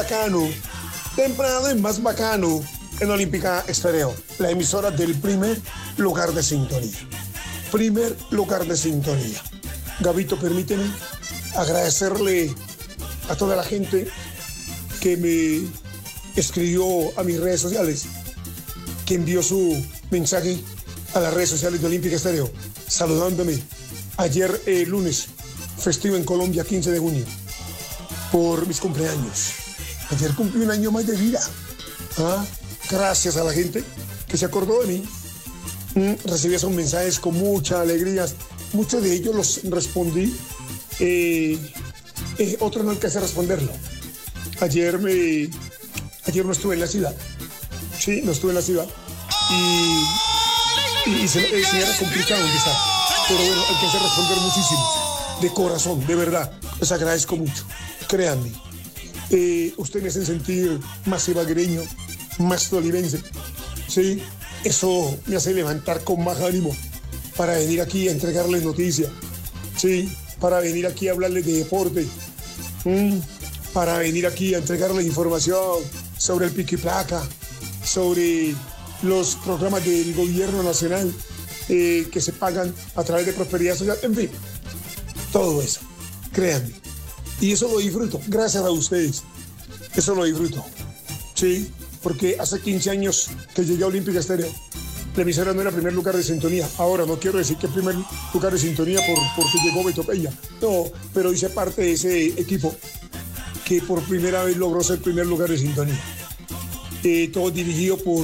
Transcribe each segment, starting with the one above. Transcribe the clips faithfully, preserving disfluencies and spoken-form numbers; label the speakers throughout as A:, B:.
A: Bacano, temprano y más bacano en Olímpica Estéreo, la emisora del primer lugar de sintonía. Primer lugar de sintonía. Gabito, permíteme agradecerle a toda la gente que me escribió a mis redes sociales, que envió su mensaje a las redes sociales de Olímpica Estéreo, saludándome ayer eh, lunes, festivo en Colombia, quince de junio, por mis cumpleaños. Ayer cumplí un año más de vida. ¿Ah? Gracias a la gente que se acordó de mí. Mm, recibí esos mensajes con mucha alegría. Muchos de ellos los respondí. Eh, eh, otros no alcancé a responderlo. Ayer me... Ayer no estuve en la ciudad. Sí, no estuve en la ciudad. Y... Y, y se, eh, se era complicado empezar. Pero bueno, alcancé a responder muchísimo. De corazón, de verdad. Les agradezco mucho. Créanme. Eh, ustedes me hacen sentir más ibaguereño, más tolimense. Sí, eso me hace levantar con más ánimo para venir aquí a entregarles noticias. Sí, para venir aquí a hablarles de deporte. Mm, para venir aquí a entregarles información sobre el pico y placa, sobre los programas del gobierno nacional eh, que se pagan a través de Prosperidad Social. En fin, todo eso. Créanme. Y eso lo disfruto, gracias a ustedes. Eso lo disfruto. Sí, porque hace quince años que llegué a Olímpica Estéreo, la emisora no era primer lugar de sintonía. Ahora no quiero decir que es primer lugar de sintonía por, porque llegó Beto Peña. No, pero hice parte de ese equipo que por primera vez logró ser primer lugar de sintonía. Eh, todo dirigido por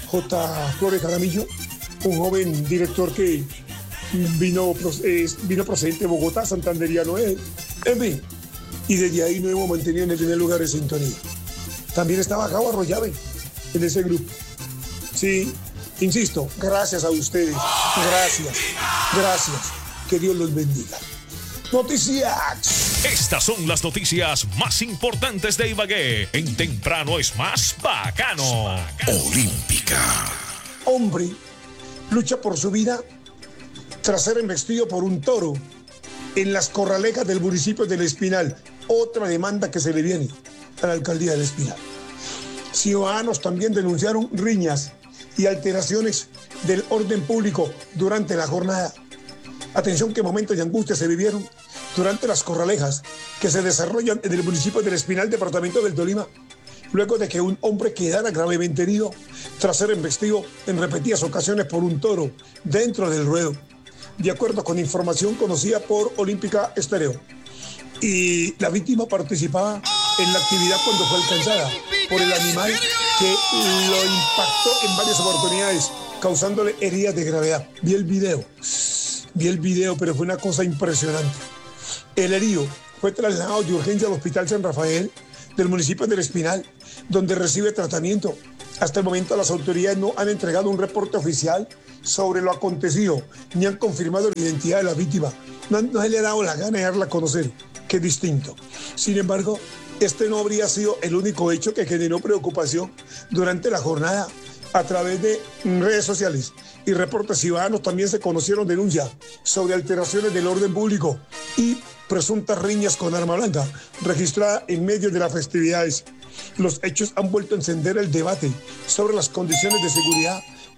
A: J. Flores Jaramillo, un joven director que vino, eh, vino procedente de Bogotá, santanderiano él. En fin. Y desde ahí nos hemos mantenido en el primer lugar de sintonía. También estaba Gabo Arroyave en ese grupo. Sí, insisto, gracias a ustedes. Gracias, gracias. Que Dios los bendiga. Noticias.
B: Estas son las noticias más importantes de Ibagué. En Temprano es más bacano. Olímpica.
A: Hombre lucha por su vida tras ser embestido por un toro en las corralejas del municipio del Espinal. Otra demanda que se le viene a la alcaldía del Espinal. Ciudadanos también denunciaron riñas y alteraciones del orden público durante la jornada. Atención, que momentos de angustia se vivieron durante las corralejas que se desarrollan en el municipio del Espinal, departamento del Tolima, luego de que un hombre quedara gravemente herido tras ser embestido en repetidas ocasiones por un toro dentro del ruedo, de acuerdo con información conocida por Olímpica Estéreo. Y la víctima participaba en la actividad cuando fue alcanzada por el animal que lo impactó en varias oportunidades, causándole heridas de gravedad. Vi el video, vi el video, pero fue una cosa impresionante. El herido fue trasladado de urgencia al Hospital San Rafael del municipio del Espinal, donde recibe tratamiento. Hasta el momento las autoridades no han entregado un reporte oficial sobre lo acontecido, ni han confirmado la identidad de la víctima. No, no se le ha dado la gana de darla a conocer, que es distinto. Sin embargo, este no habría sido el único hecho que generó preocupación durante la jornada. A través de redes sociales y reportes ciudadanos también se conocieron denuncias sobre alteraciones del orden público y presuntas riñas con arma blanca registrada en medio de las festividades. Los hechos han vuelto a encender el debate sobre las condiciones de seguridad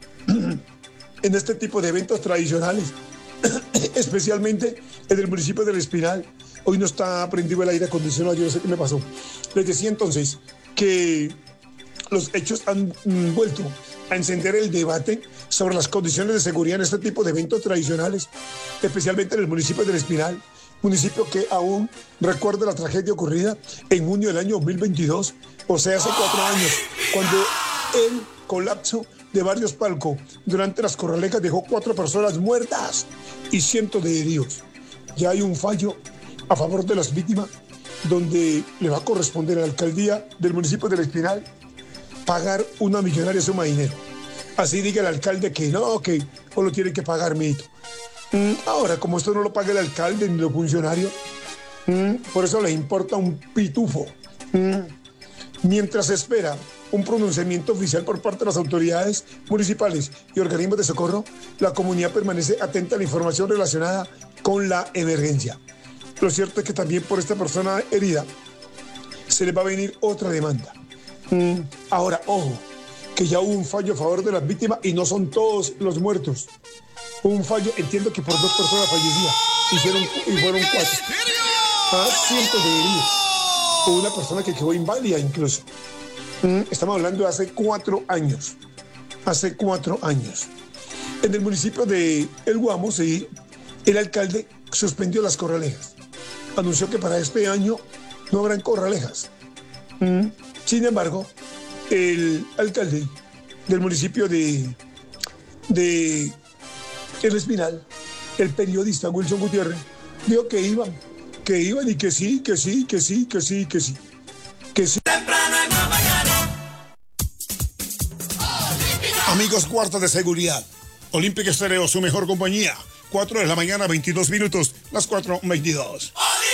A: en este tipo de eventos tradicionales, especialmente en el municipio del Espinal. Hoy no está prendido el aire acondicionado, yo no sé qué me pasó. Les decía entonces que los hechos han mm, vuelto a encender el debate sobre las condiciones de seguridad en este tipo de eventos tradicionales, especialmente en el municipio del Espinal, municipio que aún recuerda la tragedia ocurrida en junio del año dos mil veintidós, o sea, hace cuatro años, cuando el colapso de varios palcos durante las corralejas dejó cuatro personas muertas y cientos de heridos. Ya hay un fallo a favor de las víctimas, donde le va a corresponder a la alcaldía del municipio del Espinal pagar una millonaria suma de dinero. Así diga el alcalde que no, que solo tiene que pagar mito. Mm, ahora, como esto no lo paga el alcalde ni los funcionarios, mm, por eso les importa un pitufo. Mm, mientras se espera un pronunciamiento oficial por parte de las autoridades municipales y organismos de socorro, la comunidad permanece atenta a la información relacionada con la emergencia. Lo cierto es que también por esta persona herida se les va a venir otra demanda. Mm, ahora, ojo, que ya hubo un fallo a favor de las víctimas y no son todos los muertos. Hubo un fallo, entiendo que por dos personas fallecidas, hicieron, y fueron cuatro. Ah, cientos de heridos. Hubo una persona que quedó inválida incluso. Mm, estamos hablando de hace cuatro años. Hace cuatro años. En el municipio de El Guamo, sí, el alcalde suspendió las corralejas. Anunció que para este año no habrán corralejas. Mm. Sin embargo, el alcalde del municipio de, de El Espinal, el periodista Wilson Gutiérrez, dijo que iban, que iban y que sí, que sí, que sí, que sí, que sí, que sí.
C: Amigos, cuarta de seguridad. Olímpica Estéreo, su mejor compañía. cuatro de la mañana, veintidós minutos, las cuatro veintidós.